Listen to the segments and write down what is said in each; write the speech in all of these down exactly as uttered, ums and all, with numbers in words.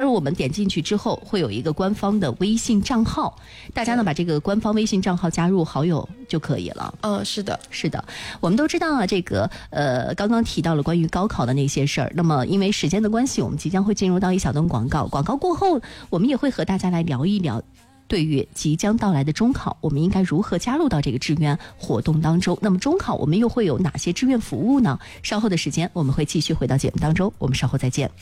入我们点进去之后，会有一个官方的微信账号，大家呢把这个官方微信账号加入好友就可以了。 嗯，是的， 是的，我们都知道啊，这个呃，刚刚提到了关于高考的那些事儿。那么因为时间的关系，我们即将会进入到一小段广告。广告过后，我们也会和大家来聊一聊，对于即将到来的中考，我们应该如何加入到这个志愿活动当中？那么中考我们又会有哪些志愿服务呢？稍后的时间我们会继续回到节目当中，我们稍后再见。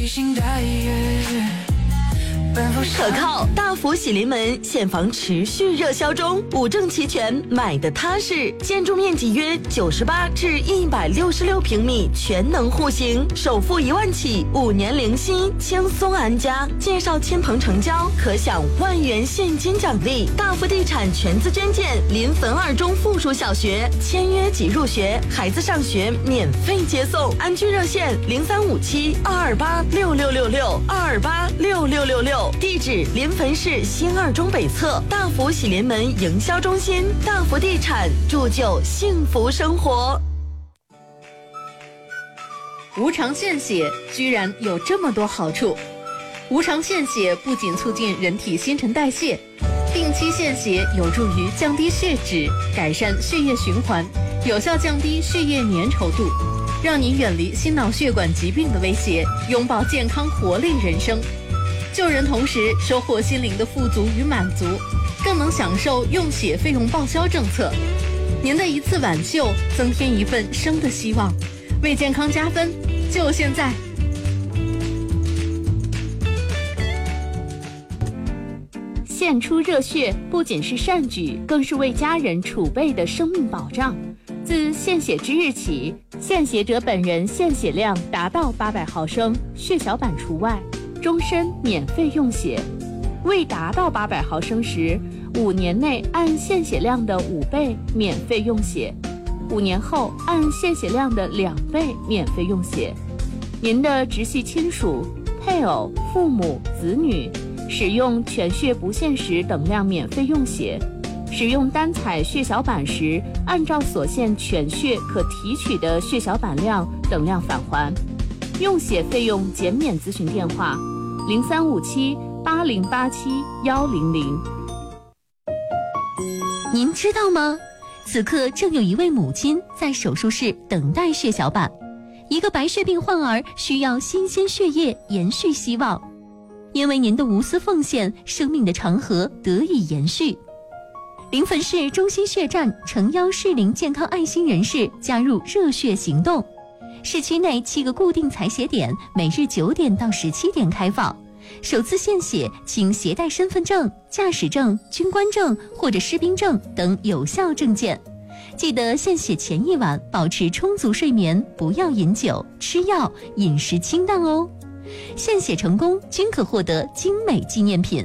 可靠大福喜临门现房持续热销中，五证齐全，买的踏实。建筑面积约九十八至一百六十六平米，全能户型，首付一万起，五年零息，轻松安家。介绍亲朋成交，可享万元现金奖励。大福地产全资捐建临汾二中附属小学，签约即入学，孩子上学免费接送。安居热线零三五七二二八六六六六二二八六六六六。地址临汾市新二中北侧大福喜临门营销中心。大福地产，铸就幸福生活。 无偿献血居然有这么多好处。无偿献血不仅促进人体新陈代谢，定期献血有助于降低血脂，改善血液循环，有效降低血液粘稠度，让你远离心脑血管疾病的威胁，拥抱健康活力人生。救人同时收获心灵的富足与满足，更能享受用血费用报销政策。您的一次挽救，增添一份生的希望，为健康加分，就现在！献出热血不仅是善举，更是为家人储备的生命保障。自献血之日起，献血者本人献血量达到八百毫升，血小板除外，终身免费用血。未达到八百毫升时，五年内按献血量的五倍免费用血，五年后按献血量的两倍免费用血。您的直系亲属、配偶、父母、子女使用全血不限时等量免费用血，使用单采血小板时，按照所献全血可提取的血小板量等量返还。用血费用减免咨询电话：零三五七八零八七幺零零。 您知道吗？此刻正有一位母亲在手术室等待血小板，一个白血病患儿需要新鲜血液延续希望。因为您的无私奉献，生命的长河得以延续。临汾市中心血站诚邀适龄健康爱心人士加入热血行动。市区内七个固定采血点，每日九点到十七点开放。首次献血请携带身份证、驾驶证、军官证或者士兵证等有效证件。记得献血前一晚保持充足睡眠，不要饮酒、吃药，饮食清淡哦。献血成功均可获得精美纪念品。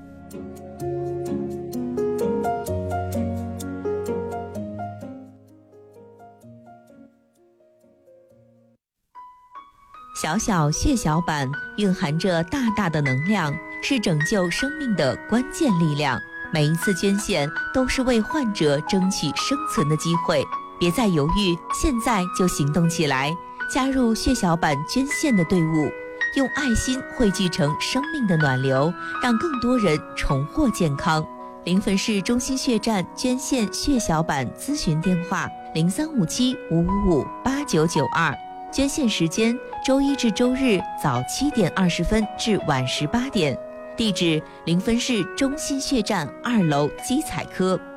小小血小板蕴含着大大的能量，是拯救生命的关键力量。每一次捐献都是为患者争取生存的机会，别再犹豫，现在就行动起来，加入血小板捐献的队伍，用爱心汇聚成生命的暖流，让更多人重获健康。临汾市中心血站捐献血小板咨询电话：零三五七五五五八九九二。捐献时间：周一至周日早七点二十分至晚十八点。地址：临汾市中心血站二楼基采科。